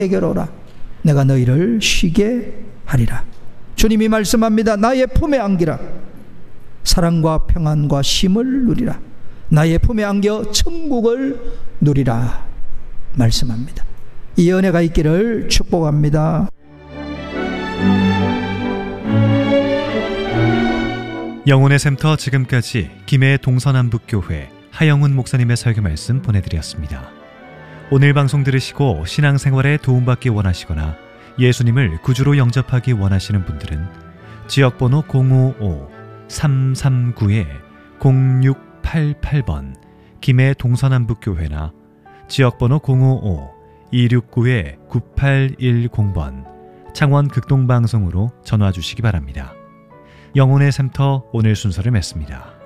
내게로 오라. 내가 너희를 쉬게 하리라. 주님이 말씀합니다. 나의 품에 안기라. 사랑과 평안과 쉼을 누리라. 나의 품에 안겨 천국을 누리라 말씀합니다. 이 은혜가 있기를 축복합니다. 영혼의 샘터, 지금까지 김해 동서남북교회 하영훈 목사님의 설교 말씀 보내드렸습니다. 오늘 방송 들으시고 신앙생활에 도움받기 원하시거나 예수님을 구주로 영접하기 원하시는 분들은 지역번호 055-339-0688번 김해 동서남북교회나 지역번호 055-269-9810번 창원 극동방송으로 전화 주시기 바랍니다. 영혼의 샘터, 오늘 순서를 맺습니다.